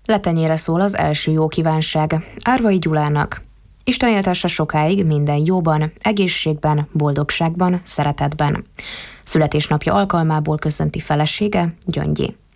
Letenyére szól az első jó kívánság Árvai Gyulának. Isten éltesse sokáig minden jóban, egészségben, boldogságban, szeretetben. Születésnapja alkalmából köszönti felesége, Gyöngyi.